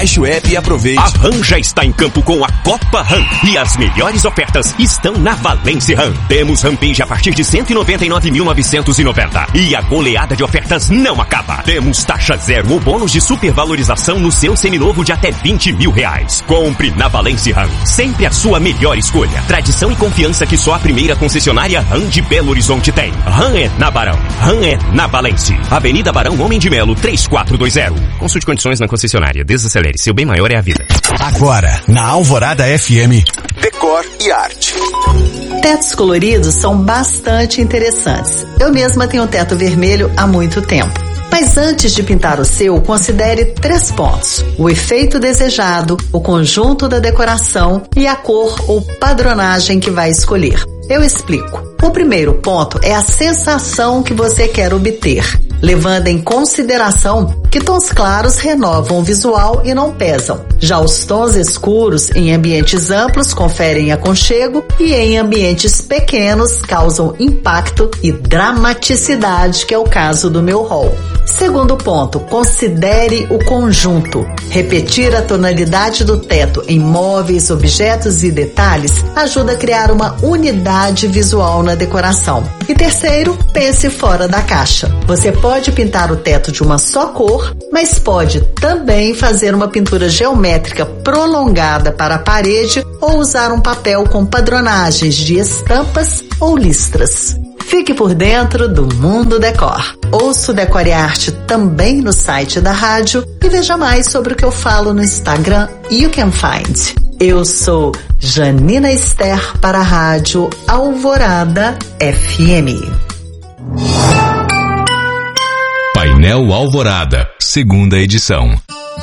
Baixe o app e aproveite. A RAM já está em campo com a Copa RAM. E as melhores ofertas estão na Valence RAM. Temos Rampage a partir de 199.990. E a goleada de ofertas não acaba. Temos taxa zero ou bônus de supervalorização no seu seminovo de até R$20 mil. Compre na Valence RAM. Sempre a sua melhor escolha. Tradição e confiança que só a primeira concessionária RAM de Belo Horizonte tem. RAM é na Barão. RAM é na Valence. Avenida Barão Homem de Melo, 3420. Consulte condições na concessionária. Desacelere. Seu bem maior é a vida. Agora, na Alvorada FM, Decor e Arte. Tetos coloridos são bastante interessantes. Eu mesma tenho teto vermelho há muito tempo. Mas antes de pintar o seu, considere 3 pontos: o efeito desejado, o conjunto da decoração e a cor ou padronagem que vai escolher. Eu explico. O primeiro ponto é a sensação que você quer obter, levando em consideração que tons claros renovam o visual e não pesam. Já os tons escuros em ambientes amplos conferem aconchego e em ambientes pequenos causam impacto e dramaticidade, que é o caso do meu hall. Segundo ponto, considere o conjunto. Repetir a tonalidade do teto em móveis, objetos e detalhes ajuda a criar uma unidade visual na decoração. E terceiro, pense fora da caixa. Você pode pintar o teto de uma só cor, mas pode também fazer uma pintura geométrica prolongada para a parede ou usar um papel com padronagens de estampas ou listras. Fique por dentro do Mundo Decor. Ouça o Decor e Arte também no site da rádio e veja mais sobre o que eu falo no Instagram You Can Find. Eu sou Janina Esther para a Rádio Alvorada FM. Painel Alvorada, segunda edição.